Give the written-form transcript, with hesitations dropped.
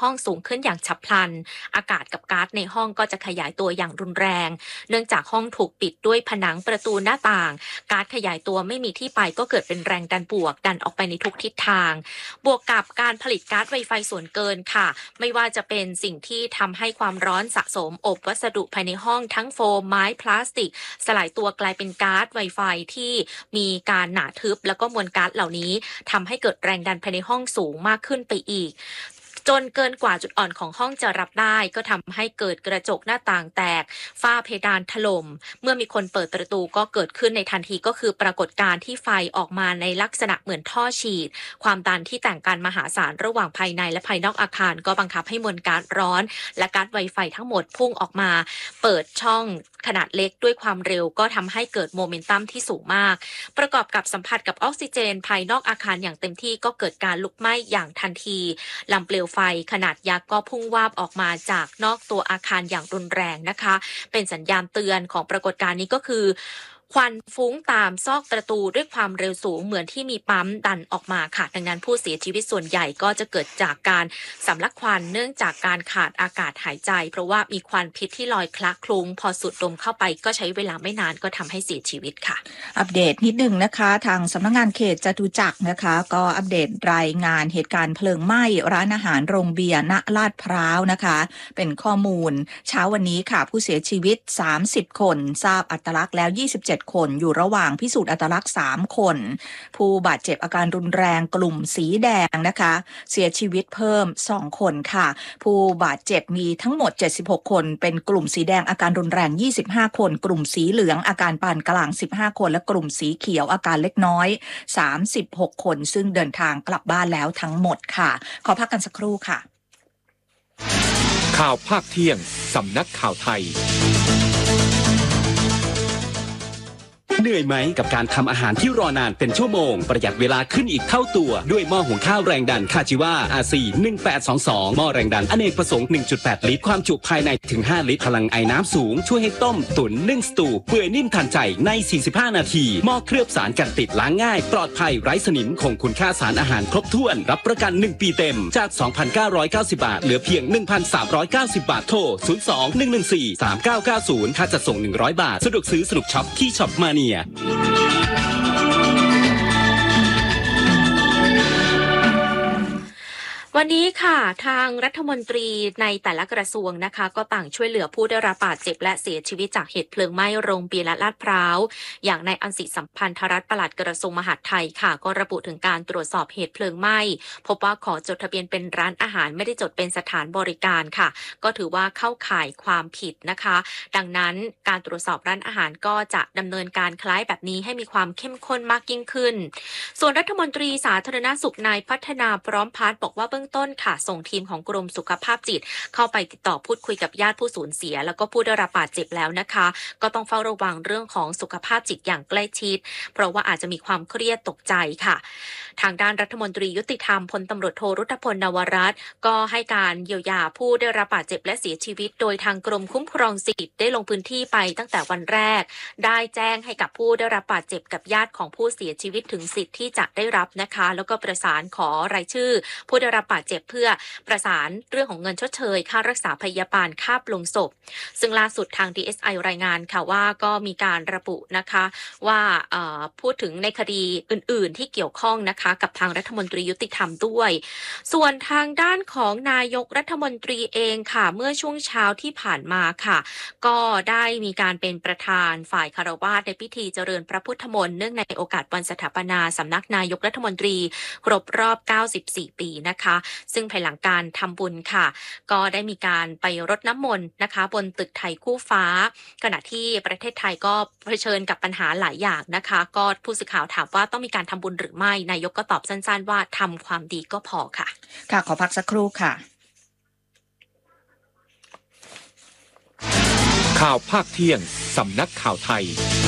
ห้องสูงขึ้นอย่างฉับพลันอากาศกับก๊าซในห้องก็จะขยายตัวอย่างรุนแรงเนื่องจากห้องถูกปิดด้วยผนังประตูหน้าต่างก๊าซขยายตัวไม่มีที่ไปก็เกิดเป็นแรงดันบวกดันออกไปในทุกทิศทางบวกกับการผลิตก๊าซไวไฟส่วนเกินค่ะไม่ว่าจะเป็นสิ่งที่ทำให้ความร้อนสะสมอบวัสดุภายในห้องทั้งโฟมไม้พลาสติกสลายตัวกลายเป็นก๊าซไวไฟที่มีการหนาทึบแล้วก็มวลก๊าซเหล่านี้ทำให้เกิดแรงดันภายในห้องสูงมากขึ้นไปอีกจนเกินกว่าจุดอ่อนของห้องจะรับได้ก็ทำให้เกิดกระจกหน้าต่างแตกฝ้าเพดานถล่มเมื่อมีคนเปิดประตูก็เกิดขึ้นในทันทีก็คือปรากฏการณ์ที่ไฟออกมาในลักษณะเหมือนท่อฉีดความดันที่แต่งกันมหาศาลระหว่างภายในและภายนอกอาคารก็บังคับให้มวลก๊าซร้อนและก๊าซไวไฟทั้งหมดพุ่งออกมาเปิดช่องขนาดเล็กด้วยความเร็วก็ทำให้เกิดโมเมนตัมที่สูงมากประกอบกับสัมผัสกับออกซิเจนภายนอกอาคารอย่างเต็มที่ก็เกิดการลุกไหม้อย่างทันทีลำเปลวไฟขนาดยักษ์ก็พุ่งวาบออกมาจากนอกตัวอาคารอย่างรุนแรงนะคะเป็นสัญญาณเตือนของปรากฏการณ์นี้ก็คือควันฟุ้งตามซอกประตูด้วยความเร็วสูงเหมือนที่มีปั๊มดันออกมาค่ะดังนั้นผู้เสียชีวิตส่วนใหญ่ก็จะเกิดจากการสำลักควันเนื่องจากการขาดอากาศหายใจเพราะว่ามีควันพิษที่ลอยคละคลุ้งพอสูดดมเข้าไปก็ใช้เวลาไม่นานก็ทำให้เสียชีวิตค่ะอัปเดตนิดหนึ่งนะคะทางสำนักงานเขตจตุจักรนะคะก็อัปเดตรายงานเหตุการณ์เพลิงไหม้ร้านอาหารโรงเบียร์ณลาดพร้าวนะคะเป็นข้อมูลเช้าวันนี้ค่ะผู้เสียชีวิต30คนทราบอัตลักษณ์แล้ว27คนอยู่ระหว่างพิสูจน์อัตลักษณ์3คนผู้บาดเจ็บอาการรุนแรงกลุ่มสีแดงนะคะเสียชีวิตเพิ่ม2คนค่ะผู้บาดเจ็บมีทั้งหมด76คนเป็นกลุ่มสีแดงอาการรุนแรง25คนกลุ่มสีเหลืองอาการปานกลาง15คนและกลุ่มสีเขียวอาการเล็กน้อย36คนซึ่งเดินทางกลับบ้านแล้วทั้งหมดค่ะขอพักกันสักครู่ค่ะข่าวภาคเที่ยงสำนักข่าวไทยเหนื่อยไหมกับการทำอาหารที่รอนานเป็นชั่วโมงประหยัดเวลาขึ้นอีกเท่าตัวด้วยหม้อหุงข้าวแรงดันคาจิวา RC 1822หม้อแรงดันอเนกประสงค์ 1.8 ลิตรความจุภายในถึง5ลิตรพลังไอน้ำสูงช่วยให้ต้มตุ๋นนึ่งสตูเปื่อยนิ่มทันใจใน45นาทีหม้อเคลือบสารกันติดล้างง่ายปลอดภัยไร้สนิมคงคุณค่าสารอาหารครบถ้วนรับประกัน1ปีเต็มจาก 2,990 บาทเหลือเพียง 1,390 บาทโทร 02-114-3990 ค่าจัดส่ง100 บาทสะดวกซื้อสนุกช็อปที่ช็อปมาเนียวันนี้ค่ะทางรัฐมนตรีในแต่ละกระทรวงนะคะก็ต่างช่วยเหลือผู้ได้รับบาดเจ็บและเสียชีวิตจากเหตุเพลิงไหม้โรงเบียร์ลาดพร้าวอย่างนายอันสิสัมพันธรัตน์ปลัดกระทรวงมหาดไทยค่ะก็ระบุถึงการตรวจสอบเหตุเพลิงไหม้พบว่าขอจดทะเบียนเป็นร้านอาหารไม่ได้จดเป็นสถานบริการค่ะก็ถือว่าเข้าข่ายความผิดนะคะดังนั้นการตรวจสอบร้านอาหารก็จะดำเนินการคล้ายแบบนี้ให้มีความเข้มข้นมากยิ่งขึ้นส่วนรัฐมนตรีสาธารณสุขนายพัฒนาพร้อมพัฒน์บอกว่าเบื้องต้นค่ะส่งทีมของกรมสุขภาพจิตเข้าไปติดต่อพูดคุยกับญาติผู้สูญเสียแล้วก็ผู้ได้รับบาดเจ็บแล้วนะคะก็ต้องเฝ้าระวังเรื่องของสุขภาพจิตอย่างใกล้ชิดเพราะว่าอาจจะมีความเครียดตกใจค่ะทางด้านรัฐมนตรียุติธรรมพลตำรวจโทรุตพลนวรัตน์ก็ให้การเยียวยาผู้ได้รับบาดเจ็บและเสียชีวิตโดยทางกรมคุ้มครองสิทธิ์ได้ลงพื้นที่ไปตั้งแต่วันแรกได้แจ้งให้กับผู้ได้รับบาดเจ็บกับญาติของผู้เสียชีวิตถึงสิทธิ์ที่จะได้รับนะคะแล้วก็ประสานขอรายชื่อผู้ได้รับบาดเจ็บเพื่อประสานเรื่องของเงินชดเชยค่ารักษาพยาบาลค่าปลงศพซึ่งล่าสุดทาง DSI รายงานค่ะว่าก็มีการระบุนะคะว่าพูดถึงในคดีอื่นๆที่เกี่ยวข้องนะคะกับทางรัฐมนตรียุติธรรมด้วยส่วนทางด้านของนายกรัฐมนตรีเองค่ะเมื่อช่วงเช้าที่ผ่านมาค่ะก็ได้มีการเป็นประธานฝ่ายคฤหัสถ์ในพิธีเจริญพระพุทธมนต์เนื่องในโอกาสวันสถาปนาสำนักนายกรัฐมนตรีครบรอบ94ปีนะคะซึ่งภายหลังการทำบุญค่ะก็ได้มีการไปรดน้ำมนต์นะคะบนตึกไทยคู่ฟ้าขณะที่ประเทศไทยก็เผชิญกับปัญหาหลายอย่างนะคะก็ผู้สื่อข่าวถามว่าต้องมีการทำบุญหรือไม่นายกก็ตอบสั้นๆว่าทำความดีก็พอค่ะค่ะขอพักสักครู่ค่ะข่าวภาคเที่ยงสำนักข่าวไทย